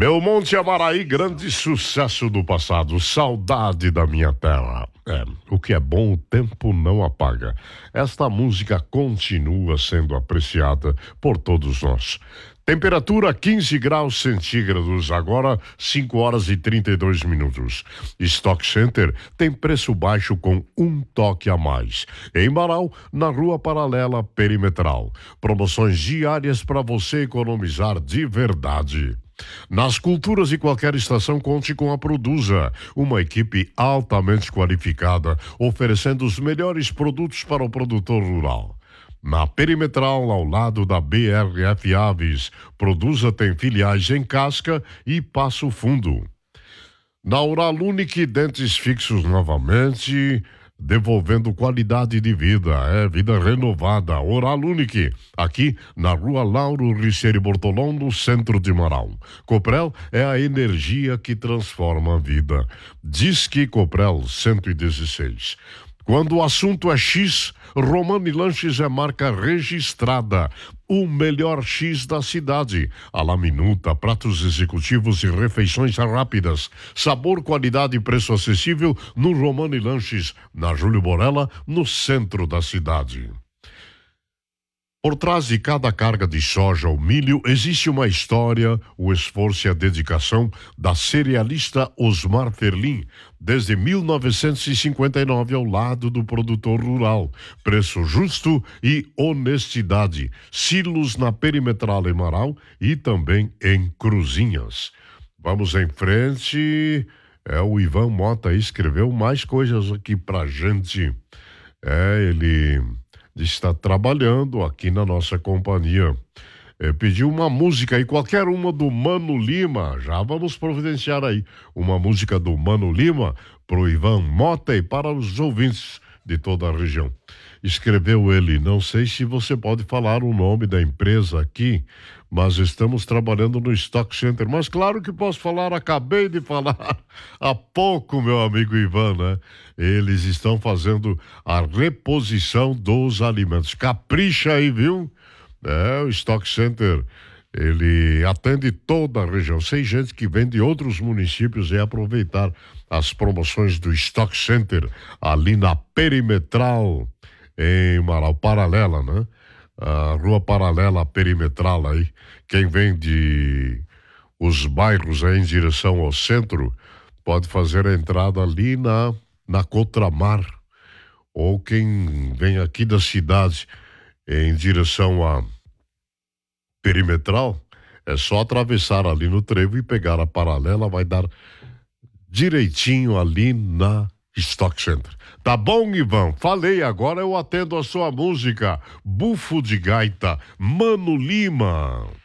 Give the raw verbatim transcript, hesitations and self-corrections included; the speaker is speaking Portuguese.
Belmonte Amaraí, grande sucesso do passado, saudade da minha terra. É, o que é bom o tempo não apaga. Esta música continua sendo apreciada por todos nós. Temperatura quinze graus centígrados, agora cinco horas e trinta e dois minutos. Stock Center tem preço baixo com um toque a mais. Em Marau, na Rua Paralela Perimetral. Promoções diárias para você economizar de verdade. Nas culturas de qualquer estação, conte com a Produza, uma equipe altamente qualificada, oferecendo os melhores produtos para o produtor rural. Na Perimetral, ao lado da B R F Aves, Produza tem filiais em Casca e Passo Fundo. Na Oral Unique, dentes fixos novamente, devolvendo qualidade de vida, é vida renovada. Oral Unique, aqui na Rua Lauro Riccieri Bortolão, no centro de Marau. Coprel é a energia que transforma a vida. Disque Coprel cento e dezesseis. Quando o assunto é X, Romani Lanches é marca registrada. O melhor X da cidade. A la minuta, pratos executivos e refeições rápidas. Sabor, qualidade e preço acessível no Romani Lanches, na Júlio Borella, no centro da cidade. Por trás de cada carga de soja ou milho existe uma história, o esforço e a dedicação da cerealista Osmar Ferlin, desde mil novecentos e cinquenta e nove ao lado do produtor rural. Preço justo e honestidade. Silos na Perimetral em Marau e também em Cruzinhas. Vamos em frente. É, o Ivan Mota escreveu mais coisas aqui pra gente. É, ele está trabalhando aqui na nossa companhia. É, pediu uma música aí, qualquer uma do Mano Lima. Já vamos providenciar aí uma música do Mano Lima pro Ivan Mota e para os ouvintes de toda a região. Escreveu ele, não sei se você pode falar o nome da empresa aqui, mas estamos trabalhando no Stock Center. Mas claro que posso falar, acabei de falar há pouco, meu amigo Ivan, né? Eles estão fazendo a reposição dos alimentos. Capricha aí, viu? É, o Stock Center, ele atende toda a região. Sei gente que vem de outros municípios e aproveitar as promoções do Stock Center ali na Perimetral, em Marau, Paralela, né? A Rua Paralela Perimetral aí. Quem vem de os bairros aí em direção ao centro pode fazer a entrada ali na, na Cotramar. Ou quem vem aqui da cidade em direção a Perimetral, é só atravessar ali no trevo e pegar a paralela, vai dar direitinho ali na Stock Center. Tá bom, Ivan? Falei, agora eu atendo a sua música. Bufo de Gaita, Mano Lima.